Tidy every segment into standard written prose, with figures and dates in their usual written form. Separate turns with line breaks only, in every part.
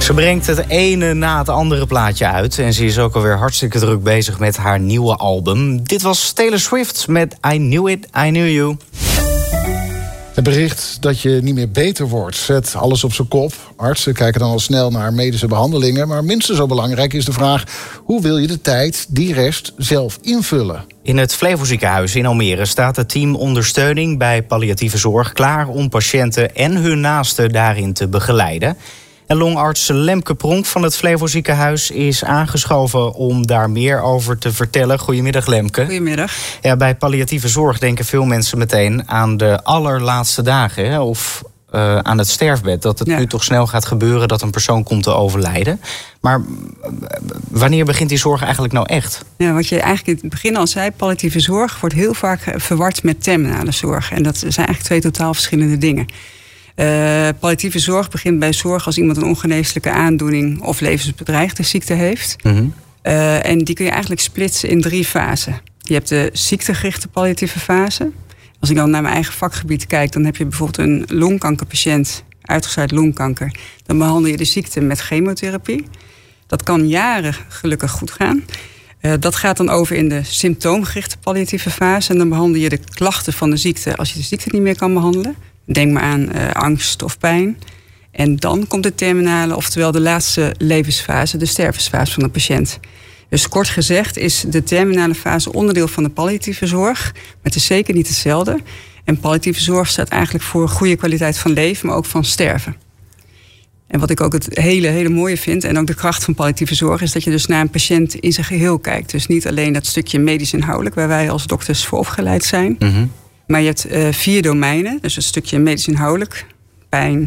Ze brengt het ene na het andere plaatje uit. En ze is ook alweer hartstikke druk bezig met haar nieuwe album. Dit was Taylor Swift met I Knew It, I Knew You.
Het bericht dat je niet meer beter wordt zet alles op zijn kop. Artsen kijken dan al snel naar medische behandelingen. Maar minstens zo belangrijk is de vraag: hoe wil je de tijd die rest zelf invullen?
In het Flevoziekenhuis in Almere staat het team ondersteuning bij palliatieve zorg klaar om patiënten en hun naasten daarin te begeleiden. En longarts Lemke Pronk van het Flevoziekenhuis is aangeschoven om daar meer over te vertellen. Goedemiddag, Lemke.
Goedemiddag.
Ja, bij palliatieve zorg denken veel mensen meteen aan de allerlaatste dagen, hè? Of aan het sterfbed. Dat het nu toch snel gaat gebeuren dat een persoon komt te overlijden. Maar wanneer begint die zorg eigenlijk nou echt?
Ja, wat je eigenlijk in het begin al zei, palliatieve zorg wordt heel vaak verward met terminale zorg. En dat zijn eigenlijk twee totaal verschillende dingen. Palliatieve zorg begint bij zorg als iemand een ongeneeslijke aandoening of levensbedreigende ziekte heeft. Mm-hmm. En die kun je eigenlijk splitsen in 3 fasen. Je hebt de ziektegerichte palliatieve fase. Als ik dan naar mijn eigen vakgebied kijk, dan heb je bijvoorbeeld een longkankerpatiënt, uitgezaaid longkanker. Dan behandel je de ziekte met chemotherapie. Dat kan jaren gelukkig goed gaan. Dat gaat dan over in de symptoomgerichte palliatieve fase. En dan behandel je de klachten van de ziekte als je de ziekte niet meer kan behandelen. Denk maar aan angst of pijn. En dan komt de terminale, oftewel de laatste levensfase, de stervensfase van de patiënt. Dus kort gezegd is de terminale fase onderdeel van de palliatieve zorg. Maar het is zeker niet hetzelfde. En palliatieve zorg staat eigenlijk voor goede kwaliteit van leven, maar ook van sterven. En wat ik ook het hele mooie vind, en ook de kracht van palliatieve zorg, is dat je dus naar een patiënt in zijn geheel kijkt. Dus niet alleen dat stukje medisch inhoudelijk, waar wij als dokters voor opgeleid zijn. Mm-hmm. Maar je hebt 4 domeinen. Dus een stukje medisch inhoudelijk, pijn,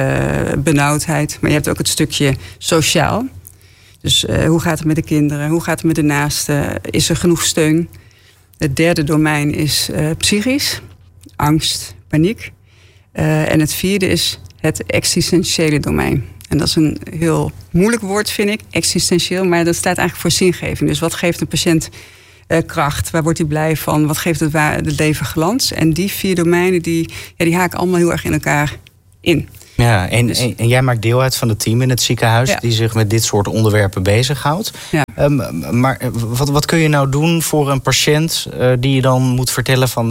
benauwdheid. Maar je hebt ook het stukje sociaal. Dus hoe gaat het met de kinderen? Hoe gaat het met de naasten? Is er genoeg steun? Het 3e domein is psychisch. Angst, paniek. En het 4e is het existentiële domein. En dat is een heel moeilijk woord, vind ik. Existentieel, maar dat staat eigenlijk voor zingeving. Dus wat geeft een patiënt kracht? Waar wordt hij blij van? Wat geeft het leven glans? En die 4 domeinen die haken allemaal heel erg in elkaar in.
Ja, en jij maakt deel uit van het team in het ziekenhuis die zich met dit soort onderwerpen bezighoudt. Ja. Maar wat kun je nou doen voor een patiënt die je dan moet vertellen van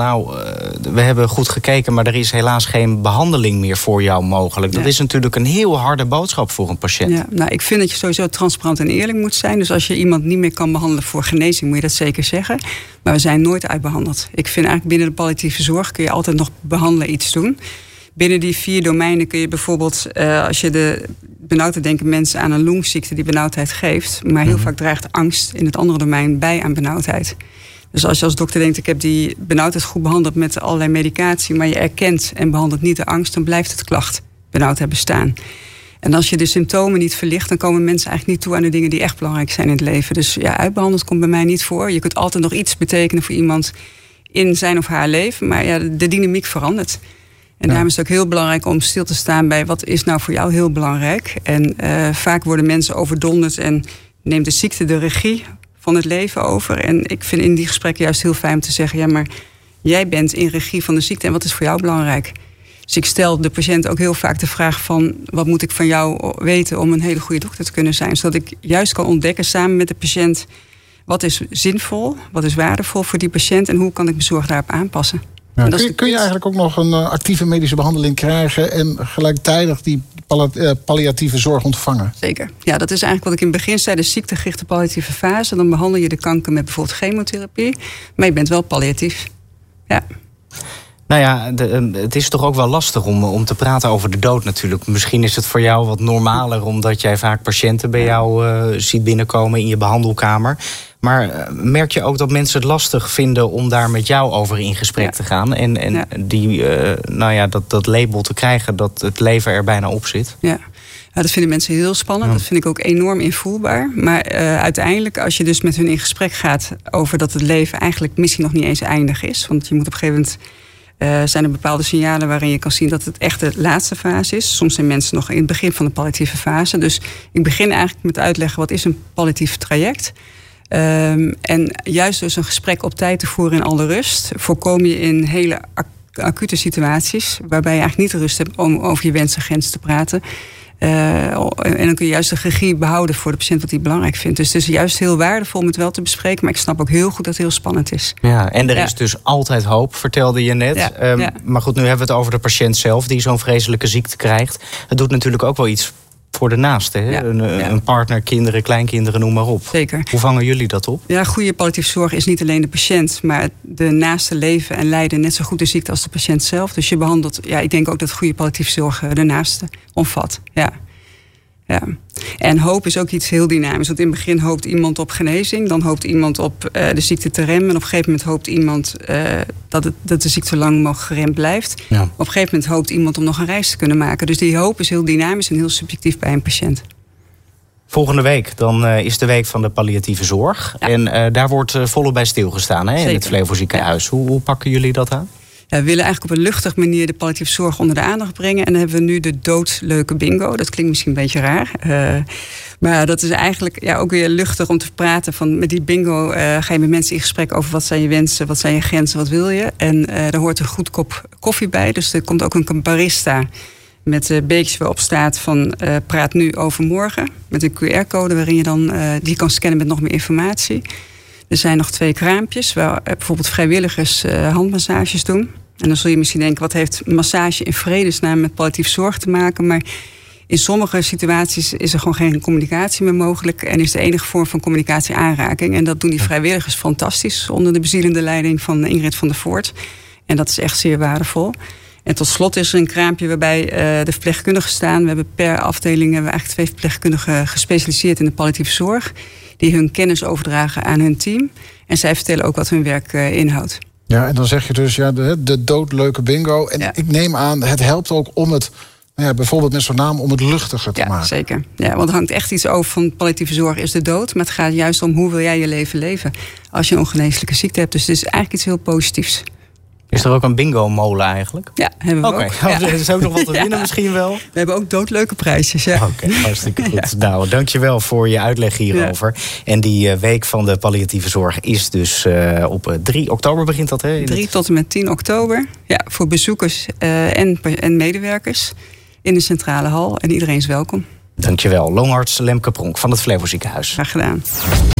we hebben goed gekeken, maar er is helaas geen behandeling meer voor jou mogelijk. Dat is natuurlijk een heel harde boodschap voor een patiënt. Ja,
nou, ik vind dat je sowieso transparant en eerlijk moet zijn. Dus als je iemand niet meer kan behandelen voor genezing, moet je dat zeker zeggen. Maar we zijn nooit uitbehandeld. Ik vind eigenlijk binnen de palliatieve zorg kun je altijd nog behandelen iets doen. Binnen die 4 domeinen kun je bijvoorbeeld, als je de benauwdheid, denken mensen aan een longziekte die benauwdheid geeft. Maar heel vaak draagt angst in het andere domein bij aan benauwdheid. Dus als je als dokter denkt, ik heb die benauwdheid goed behandeld met allerlei medicatie, maar je erkent en behandelt niet de angst, dan blijft het klacht benauwdheid bestaan. En als je de symptomen niet verlicht, dan komen mensen eigenlijk niet toe aan de dingen die echt belangrijk zijn in het leven. Dus uitbehandeld komt bij mij niet voor. Je kunt altijd nog iets betekenen voor iemand in zijn of haar leven, maar de dynamiek verandert. En daarom is het ook heel belangrijk om stil te staan bij wat is nou voor jou heel belangrijk. En vaak worden mensen overdonderd en neemt de ziekte de regie van het leven over. En ik vind in die gesprekken juist heel fijn om te zeggen, maar jij bent in regie van de ziekte en wat is voor jou belangrijk? Dus ik stel de patiënt ook heel vaak de vraag van, wat moet ik van jou weten om een hele goede dokter te kunnen zijn? Zodat ik juist kan ontdekken samen met de patiënt, wat is zinvol, wat is waardevol voor die patiënt en hoe kan ik mijn zorg daarop aanpassen?
Ja, kun je eigenlijk ook nog een actieve medische behandeling krijgen en gelijktijdig die palliatieve zorg ontvangen?
Zeker. Ja, dat is eigenlijk wat ik in het begin zei, de ziektegerichte palliatieve fase. Dan behandel je de kanker met bijvoorbeeld chemotherapie, maar je bent wel palliatief. Ja.
Nou ja, het is toch ook wel lastig om te praten over de dood natuurlijk. Misschien is het voor jou wat normaler, omdat jij vaak patiënten bij jou ziet binnenkomen in je behandelkamer. Maar merk je ook dat mensen het lastig vinden om daar met jou over in gesprek te gaan? En dat label te krijgen dat het leven er bijna op zit? Ja.
Ja, dat vinden mensen heel spannend. Dat vind ik ook enorm invoelbaar. Maar uiteindelijk, als je dus met hun in gesprek gaat over dat het leven eigenlijk misschien nog niet eens eindig is. Want je moet op een gegeven moment zijn er bepaalde signalen waarin je kan zien dat het echt de laatste fase is. Soms zijn mensen nog in het begin van de palliatieve fase. Dus ik begin eigenlijk met uitleggen wat is een palliatief traject. En juist dus een gesprek op tijd te voeren in alle rust, voorkom je in hele acute situaties waarbij je eigenlijk niet de rust hebt om over je wensengrens te praten. En dan kun je juist de regie behouden voor de patiënt wat hij belangrijk vindt. Dus het is juist heel waardevol om het wel te bespreken. Maar ik snap ook heel goed dat het heel spannend is.
Ja, en er is dus altijd hoop, vertelde je net. Maar goed, nu hebben we het over de patiënt zelf die zo'n vreselijke ziekte krijgt. Het doet natuurlijk ook wel iets voor de naaste. Hè?
Ja.
Een partner, kinderen, kleinkinderen, noem maar op.
Zeker.
Hoe vangen jullie dat op?
Ja, goede palliatieve zorg is niet alleen de patiënt, maar de naaste leven en lijden net zo goed de ziekte als de patiënt zelf. Dus je behandelt, ik denk ook dat goede palliatieve zorg de naaste omvat. Ja. En hoop is ook iets heel dynamisch. Want in het begin hoopt iemand op genezing, dan hoopt iemand op de ziekte te remmen. En op een gegeven moment hoopt iemand dat de ziekte zo lang mogelijk geremd blijft. Ja. Op een gegeven moment hoopt iemand om nog een reis te kunnen maken. Dus die hoop is heel dynamisch en heel subjectief bij een patiënt.
Volgende week dan is de week van de palliatieve zorg. Ja. En daar wordt volop bij stilgestaan, hè, in het Flevo Ziekenhuis. Ja. Hoe pakken jullie dat aan?
Ja, we willen eigenlijk op een luchtige manier de palliatieve zorg onder de aandacht brengen. En dan hebben we nu de doodleuke bingo. Dat klinkt misschien een beetje raar. Maar dat is eigenlijk ook weer luchtig om te praten. Met die bingo ga je met mensen in gesprek over wat zijn je wensen, wat zijn je grenzen, wat wil je. En daar hoort een goed kop koffie bij. Dus er komt ook een barista met beekjes waarop staat van praat nu over morgen. Met een QR-code waarin je dan die kan scannen met nog meer informatie. Er zijn nog 2 kraampjes waar bijvoorbeeld vrijwilligers handmassages doen. En dan zul je misschien denken, wat heeft massage in vredesnaam met palliatieve zorg te maken? Maar in sommige situaties is er gewoon geen communicatie meer mogelijk. En is de enige vorm van communicatie aanraking. En dat doen die vrijwilligers fantastisch onder de bezielende leiding van Ingrid van der Voort. En dat is echt zeer waardevol. En tot slot is er een kraampje waarbij de verpleegkundigen staan. We hebben per afdeling eigenlijk 2 verpleegkundigen gespecialiseerd in de palliatieve zorg. Die hun kennis overdragen aan hun team. En zij vertellen ook wat hun werk inhoudt. Ja,
en dan zeg je dus de doodleuke bingo. En ik neem aan, het helpt ook om het, bijvoorbeeld met zo'n naam, om het luchtiger te maken.
Zeker. Ja, want er hangt echt iets over van palliatieve zorg is de dood. Maar het gaat juist om hoe wil jij je leven leven als je een ongeneeslijke ziekte hebt. Dus het is eigenlijk iets heel positiefs.
Is er ook een bingo-molen eigenlijk?
Ja, hebben we ook.
Ja. Er is ook nog wat te winnen misschien wel?
We hebben ook doodleuke prijsjes,
Oké, hartstikke goed. Ja. Nou, dankjewel voor je uitleg hierover. Ja. En die week van de palliatieve zorg is dus op 3 oktober begint dat, hè?
3 tot en met 10 oktober. Ja, voor bezoekers en medewerkers in de centrale hal. En iedereen is welkom.
Dankjewel. Longarts Lemke Pronk van het Flevo Ziekenhuis.
Graag gedaan.